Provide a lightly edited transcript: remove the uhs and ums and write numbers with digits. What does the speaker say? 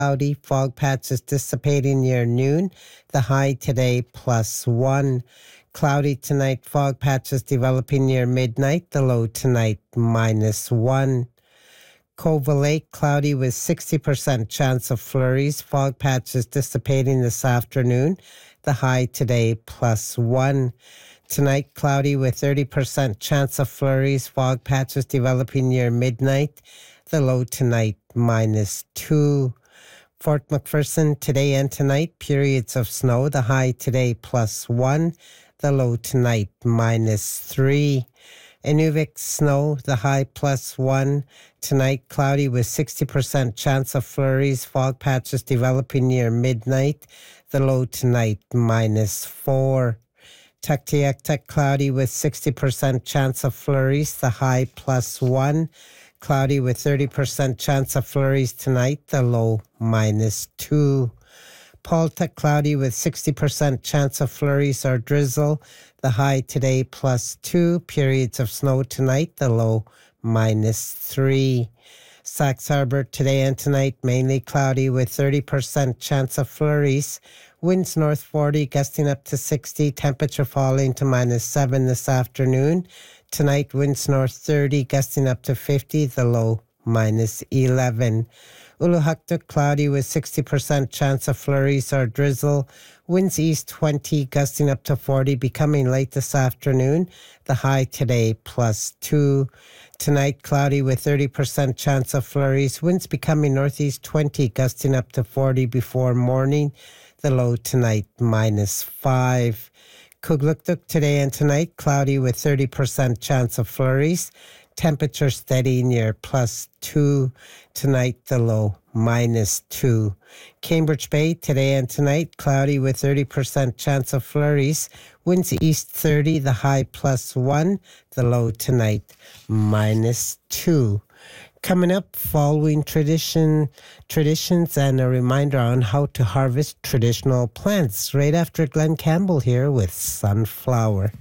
Cloudy, fog patches dissipating near noon. The high today +1. Cloudy tonight, fog patches developing near midnight. The low tonight -1. Cova Lake, cloudy with 60% chance of flurries. Fog patches dissipating this afternoon. The high today +1. Tonight, cloudy with 30% chance of flurries. Fog patches developing near midnight. The low tonight -2. Fort McPherson, today and tonight, periods of snow. The high today +1. The low tonight -3. Inuvik, snow, the high +1. Tonight, cloudy with 60% chance of flurries. Fog patches developing near midnight. The low tonight -4. Tuktoyaktuk, cloudy with 60% chance of flurries. The high +1. Cloudy with 30% chance of flurries tonight. The low -2. Paltuk, cloudy with 60% chance of flurries or drizzle. The high today +2. Periods of snow tonight. The low -3. Sax Harbor, today and tonight, mainly cloudy with 30% chance of flurries. Winds north 40, gusting up to 60. Temperature falling to -7 this afternoon. Tonight, winds north 30, gusting up to 50. The low -11. Uluhaktuk, cloudy with 60% chance of flurries or drizzle. Winds east 20, gusting up to 40, becoming late this afternoon. The high today +2. Tonight, cloudy with 30% chance of flurries. Winds becoming northeast 20, gusting up to 40 before morning. The low tonight -5. Kugluktuk, today and tonight, cloudy with 30% chance of flurries. Temperature steady near +2. Tonight, the low -2. Cambridge Bay, today and tonight, cloudy with 30% chance of flurries. Winds east 30, the high +1. The low tonight -2. Coming up, following traditions and a reminder on how to harvest traditional plants. Right after Glenn Campbell here with Sunflower.